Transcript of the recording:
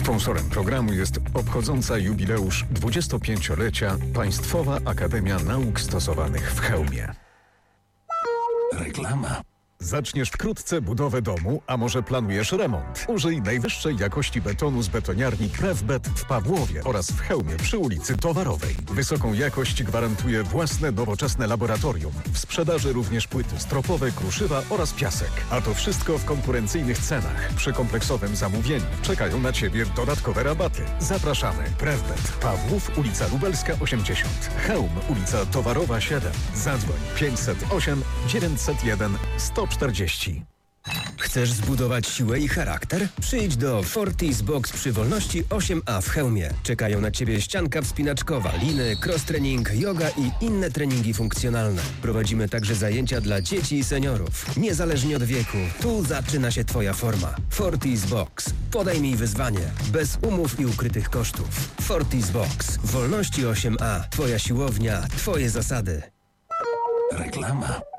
Sponsorem programu jest obchodząca jubileusz 25-lecia Państwowa Akademia Nauk Stosowanych w Chełmie. Reklama. Zaczniesz wkrótce budowę domu, a może planujesz remont? Użyj najwyższej jakości betonu z betoniarni Prefbet w Pawłowie oraz w Chełmie przy ulicy Towarowej. Wysoką jakość gwarantuje własne nowoczesne laboratorium. W sprzedaży również płyty stropowe, kruszywa oraz piasek. A to wszystko w konkurencyjnych cenach. Przy kompleksowym zamówieniu czekają na Ciebie dodatkowe rabaty. Zapraszamy. Prefbet. Pawłów, ulica Lubelska 80. Chełm, ulica Towarowa 7. Zadzwoń 508 901 140. Chcesz zbudować siłę i charakter? Przyjdź do Fortis Box przy Wolności 8A w Chełmie. Czekają na Ciebie ścianka wspinaczkowa, liny, cross-training, yoga i inne treningi funkcjonalne. Prowadzimy także zajęcia dla dzieci i seniorów. Niezależnie od wieku, tu zaczyna się Twoja forma. Fortis Box. Podejmij wyzwanie. Bez umów i ukrytych kosztów. Fortis Box. Wolności 8A. Twoja siłownia, Twoje zasady. Reklama.